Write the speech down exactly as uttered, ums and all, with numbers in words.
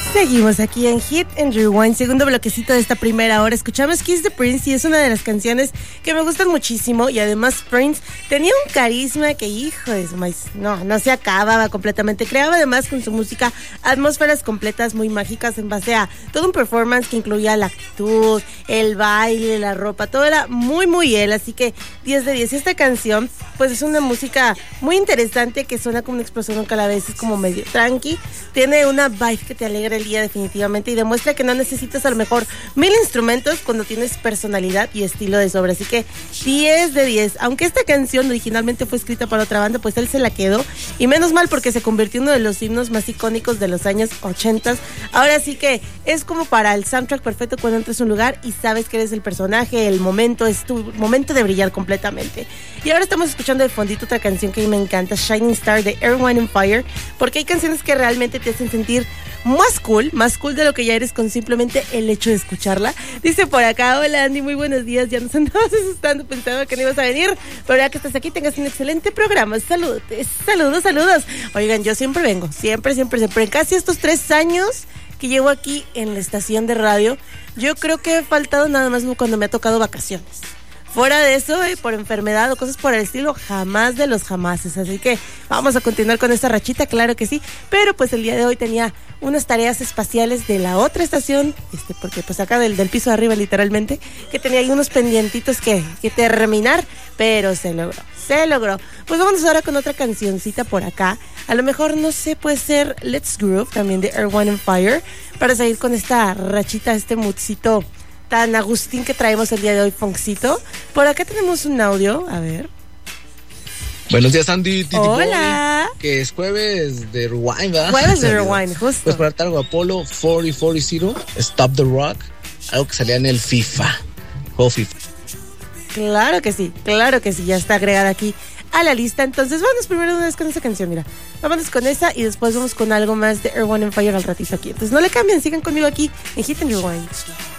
Seguimos aquí en Hit and Rewind, segundo bloquecito de esta primera hora. Escuchamos Kiss the Prince y es una de las canciones que me gustan muchísimo. Y además Prince tenía un carisma que, hijo de su maíz, no, no se acababa completamente. Creaba además con su música atmósferas completas muy mágicas en base a todo un performance que incluía la actitud, el baile, la ropa, todo era muy muy él. Así que diez de diez. Y esta canción pues es una música muy interesante que suena como una explosión, aunque a la vez es como medio tranqui. Tiene una vibe que te alegra el día definitivamente y demuestra que no necesitas a lo mejor mil instrumentos cuando tienes personalidad y estilo de sobra. Así que diez de diez. Aunque esta canción originalmente fue escrita para otra banda, pues él se la quedó y menos mal, porque se convirtió en uno de los himnos más icónicos de los años ochenta. Ahora sí que es como para el soundtrack perfecto cuando entras a un lugar y sabes que eres el personaje, el momento, es tu momento de brillar completamente. Y ahora estamos escuchando de fondito otra canción que a mí me encanta, Shining Star de Earth, Wind and Fire, porque hay canciones que realmente te hacen sentir más cool, más cool de lo que ya eres con simplemente el hecho de escucharla. Dice por acá, hola Andy, muy buenos días, ya nos andabas asustando, pensaba que no ibas a venir, pero ya que estás aquí, tengas un excelente programa. Saludos, saludos, saludos. Oigan, yo siempre vengo, siempre, siempre, siempre, en casi estos tres años que llevo aquí en la estación de radio, yo creo que he faltado nada más cuando me ha tocado vacaciones. Fuera de eso, eh, por enfermedad o cosas por el estilo, jamás de los jamases. Así que vamos a continuar con esta rachita, claro que sí. Pero pues el día de hoy tenía unas tareas espaciales de la otra estación, este, porque pues acá del, del piso de arriba literalmente, que tenía ahí unos pendientitos que, que terminar, pero se logró, se logró. Pues vámonos ahora con otra cancioncita por acá. A lo mejor, no sé, puede ser Let's Groove, también de Earth, Wind and Fire, para seguir con esta rachita, este moodcito tan Agustín que traemos el día de hoy, Foncito. Por acá tenemos un audio, a ver. Buenos días, Andy. Titi Hola. Boy, que es jueves de Rewind, ¿verdad? Jueves de Rewind, justo. Puedes ponerte algo Apolo cuarenta cuarenta, Stop the Rock, algo que salía en el FIFA. Juego FIFA. Claro que sí, claro que sí, ya está agregada aquí a la lista. Entonces vámonos primero una vez con esa canción, mira. Vámonos con esa y después vamos con algo más de Earth, Wind and Fire al ratito aquí. Entonces no le cambien, sigan conmigo aquí en Hit and Rewind.